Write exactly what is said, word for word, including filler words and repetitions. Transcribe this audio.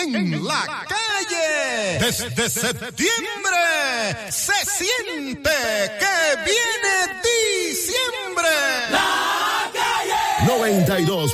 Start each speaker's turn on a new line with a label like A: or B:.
A: en la calle. Desde septiembre se siente que viene diciembre.
B: La calle noventa y dos